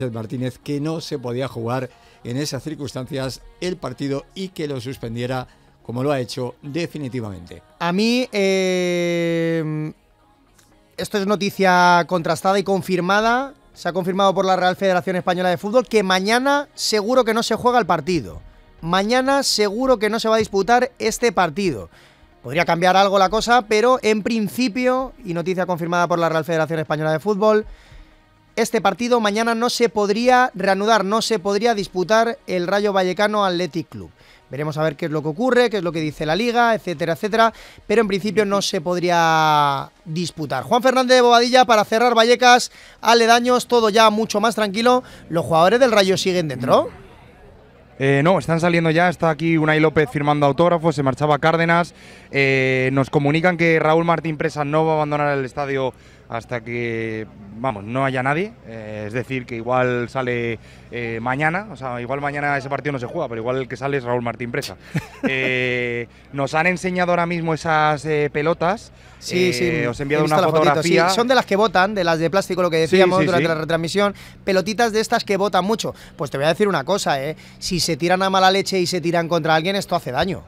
Martínez que no se podía jugar en esas circunstancias el partido y que lo suspendiera, como lo ha hecho definitivamente. A mí, esto es noticia contrastada y confirmada. Se ha confirmado por la Real Federación Española de Fútbol que mañana seguro que no se juega el partido. Mañana seguro que no se va a disputar este partido. Podría cambiar algo la cosa, pero en principio, y noticia confirmada por la Real Federación Española de Fútbol, este partido mañana no se podría reanudar, no se podría disputar el Rayo Vallecano Athletic Club. Veremos a ver qué es lo que ocurre, qué es lo que dice la Liga, etcétera, etcétera, pero en principio no se podría disputar. Juan Fernández de Bobadilla, para cerrar Vallecas, aledaños, todo ya mucho más tranquilo. ¿Los jugadores del Rayo siguen dentro? No, están saliendo ya, está aquí Unai López firmando autógrafos, se marchaba Cárdenas. Nos comunican que Raúl Martín Presa no va a abandonar el estadio hasta que, vamos, no haya nadie. Es decir, que igual sale mañana, o sea, igual mañana ese partido no se juega, pero igual el que sale es Raúl Martín Presa. Nos han enseñado ahora mismo esas pelotas. Sí, os he enviado una fotografía. Sí, son de las que botan, de las de plástico, lo que decíamos durante la retransmisión. Pelotitas de estas que botan mucho. Pues te voy a decir una cosa, si se tiran a mala leche y se tiran contra alguien, esto hace daño.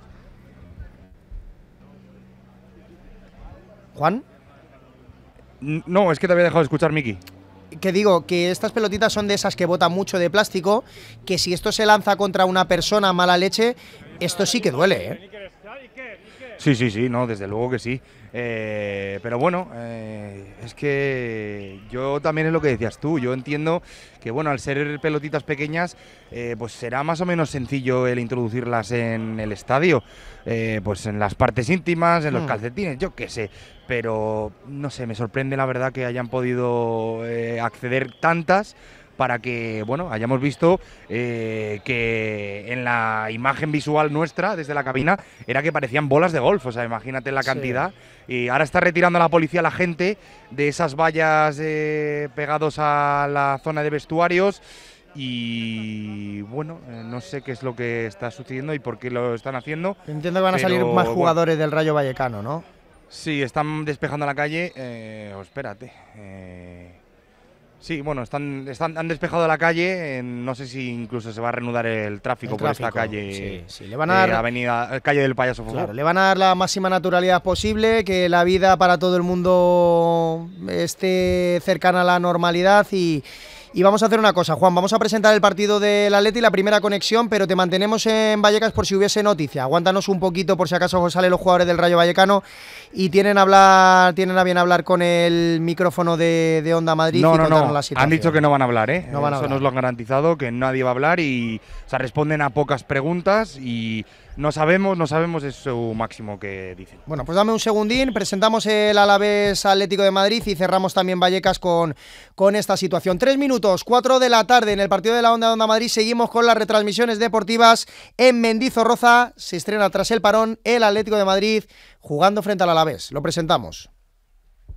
¿Juan? No, es que te había dejado de escuchar, Miki. Que digo, que estas pelotitas son de esas que botan mucho de plástico, que si esto se lanza contra una persona a mala leche, esto sí que duele, Sí, no, desde luego que sí. Pero bueno, es que yo también es lo que decías tú. Yo entiendo que, bueno, al ser pelotitas pequeñas, pues será más o menos sencillo el introducirlas en el estadio. Pues en las partes íntimas, en los calcetines, yo qué sé. Pero, no sé, me sorprende la verdad que hayan podido acceder tantas para que, bueno, hayamos visto que en la imagen visual nuestra desde la cabina era que parecían bolas de golf, o sea, imagínate la cantidad. Sí. Y ahora está retirando a la policía a la gente de esas vallas pegados a la zona de vestuarios y, bueno, no sé qué es lo que está sucediendo y por qué lo están haciendo. Entiendo que van a salir más jugadores del Rayo Vallecano, ¿no? Sí, están despejando la calle. Espérate. Sí, bueno, han despejado la calle. No sé si incluso se va a reanudar el tráfico por esta calle. Sí, le van a dar calle del Payaso Fofo. Claro, le van a dar la máxima naturalidad posible, que la vida para todo el mundo esté cercana a la normalidad y vamos a hacer una cosa, Juan, vamos a presentar el partido del Atleti, la primera conexión, pero te mantenemos en Vallecas por si hubiese noticia. Aguántanos un poquito por si acaso salen los jugadores del Rayo Vallecano y tienen a bien hablar con el micrófono de Onda Madrid. No, la situación. Han dicho que no van a hablar, No van a Eso hablar. nos lo han garantizado, que nadie va a hablar y, o sea, responden a pocas preguntas y no sabemos, es su máximo que dicen. Bueno, pues dame un segundín, presentamos el Alavés Atlético de Madrid y cerramos también Vallecas con esta situación. 3 minutos, 4 de la tarde en el partido de la Onda Madrid, seguimos con las retransmisiones deportivas en Mendizorroza, se estrena tras el parón el Atlético de Madrid jugando frente al Alavés, lo presentamos.